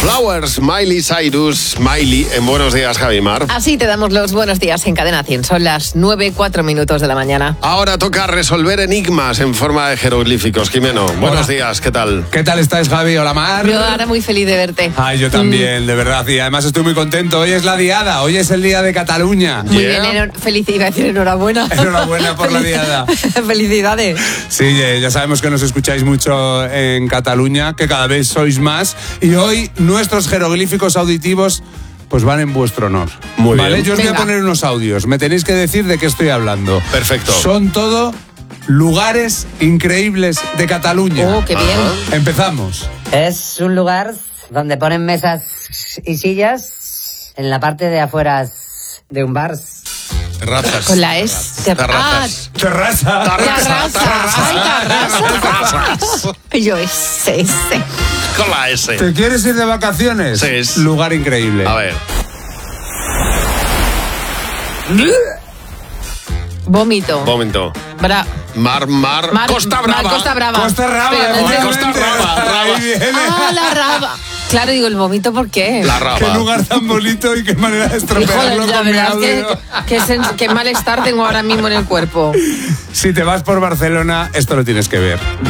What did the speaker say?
Flowers, Miley Cyrus, Miley, en Buenos Días, Javimar. Así te damos los buenos días en Cadena 100. Son las 9:04 de la mañana. Ahora toca resolver enigmas en forma de jeroglíficos. Jimeno, buenos días, ¿qué tal? ¿Qué tal estáis, Javi? Hola, Mar. Yo ahora muy feliz de verte. Ay, yo también, de verdad. Y además estoy muy contento. Hoy es la diada, hoy es el día de Cataluña. Muy bien, feliz, iba a decir enhorabuena. Enhorabuena por la diada. Felicidades. Sí, ya sabemos que nos escucháis mucho en Cataluña, que cada vez sois más. Y hoy nuestros jeroglíficos auditivos pues van en vuestro honor. Muy bien. ¿Vale? Yo os voy a poner unos audios. Me tenéis que decir de qué estoy hablando. Perfecto. Son todo lugares increíbles de Cataluña. Oh, qué bien. Empezamos. Es un lugar donde ponen mesas y sillas en la parte de afuera de un bar. Terrazas. Con la S. Terrazas. Terraza. Terrazas. Yo ese. Con la S. ¿Te quieres ir de vacaciones? Sí. Lugar increíble. A ver. Vómito. Mar. Costa Brava. Costa Brava. Costa Brava. Pero no sé- Costa Brava. Ahí viene. La raba. Claro, digo, el vómito, ¿por qué? La Raba. Qué lugar tan bonito y qué manera de estropearlo Hijo, la con mi verdad es audio. qué malestar tengo ahora mismo en el cuerpo. Si te vas por Barcelona, esto lo tienes que ver.